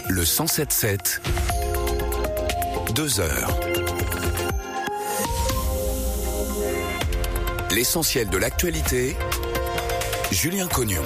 Le 107.7, 2 heures. L'essentiel de l'actualité, Julien Cognon.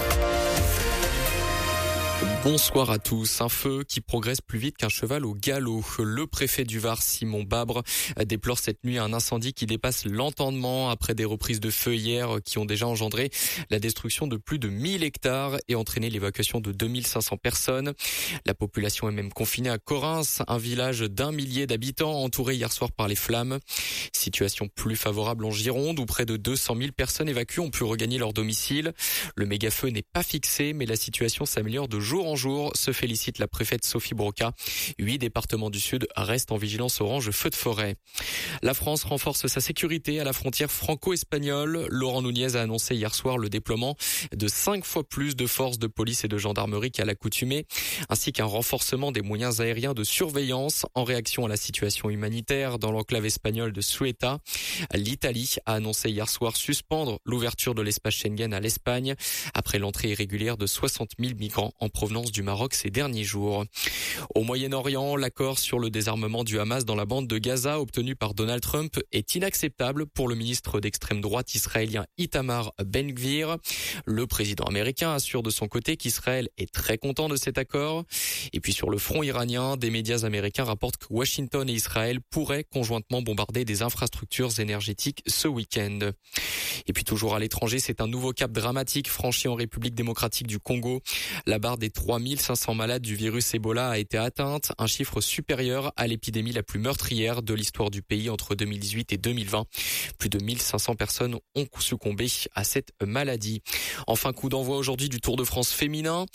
Bonsoir à tous. Un feu qui progresse plus vite qu'un cheval au galop. Le préfet du Var, Simon Babre, déplore cette nuit un incendie qui dépasse l'entendement après des reprises de feu hier qui ont déjà engendré la destruction de plus de 1000 hectares et entraîné l'évacuation de 2500 personnes. La population est même confinée à Correns, un village d'1 millier d'habitants entouré hier soir par les flammes. Situation plus favorable en Gironde où près de 200 000 personnes évacuées ont pu regagner leur domicile. Le méga-feu n'est pas fixé mais la situation s'améliore de jour en jour, se félicite la préfète Sophie Broca. 8 départements du Sud restent en vigilance orange feu de forêt. La France renforce sa sécurité à la frontière franco-espagnole. Laurent Nunez a annoncé hier soir le déploiement de 5 fois plus de forces de police et de gendarmerie qu'à l'accoutumée, ainsi qu'un renforcement des moyens aériens de surveillance en réaction à la situation humanitaire dans l'enclave espagnole de Ceuta. L'Italie a annoncé hier soir suspendre l'ouverture de l'espace Schengen à l'Espagne après l'entrée irrégulière de 60 000 migrants en provenance du Maroc ces derniers jours. Au Moyen-Orient, l'accord sur le désarmement du Hamas dans la bande de Gaza obtenu par Donald Trump est inacceptable pour le ministre d'extrême droite israélien Itamar Ben-Gvir. Le président américain assure de son côté qu'Israël est très content de cet accord. Et puis sur le front iranien, des médias américains rapportent que Washington et Israël pourraient conjointement bombarder des infrastructures énergétiques ce week-end. Et puis toujours à l'étranger, c'est un nouveau cap dramatique franchi en République démocratique du Congo. La barre des 3500 malades du virus Ebola a été atteinte, un chiffre supérieur à l'épidémie la plus meurtrière de l'histoire du pays entre 2018 et 2020. Plus de 1500 personnes ont succombé à cette maladie. Enfin, coup d'envoi aujourd'hui du Tour de France féminin.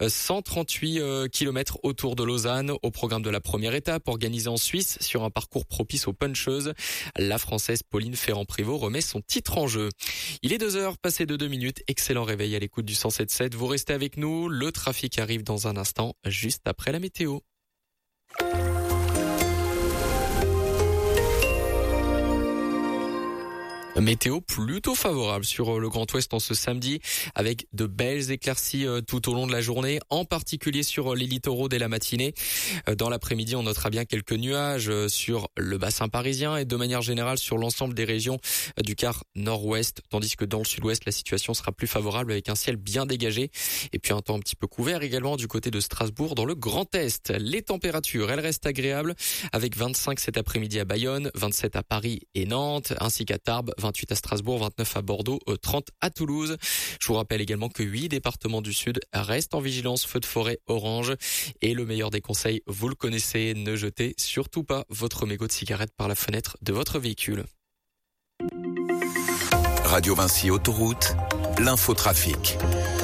138 km autour de Lausanne au programme de la première étape organisée en Suisse sur un parcours propice aux puncheuses. La Française Pauline Ferrand-Prévot remet son titre en jeu. Il est 2 heures passées de 2 minutes. Excellent réveil à l'écoute du 107.7. Vous restez avec nous. Le trafic arrive dans un instant, juste après la météo. Météo plutôt favorable sur le Grand Ouest en ce samedi avec de belles éclaircies tout au long de la journée, en particulier sur les littoraux dès la matinée. Dans l'après-midi, on notera bien quelques nuages sur le bassin parisien et de manière générale sur l'ensemble des régions du quart nord-ouest, tandis que dans le sud-ouest, la situation sera plus favorable avec un ciel bien dégagé et puis un temps un petit peu couvert également du côté de Strasbourg dans le Grand Est. Les températures, elles restent agréables avec 25 cet après-midi à Bayonne, 27 à Paris et Nantes, ainsi qu'à Tarbes, 28 à Strasbourg, 29 à Bordeaux, 30 à Toulouse. Je vous rappelle également que 8 départements du Sud restent en vigilance feu de forêt orange. Et le meilleur des conseils, vous le connaissez, ne jetez surtout pas votre mégot de cigarette par la fenêtre de votre véhicule. Radio Vinci Autoroute, l'infotrafic.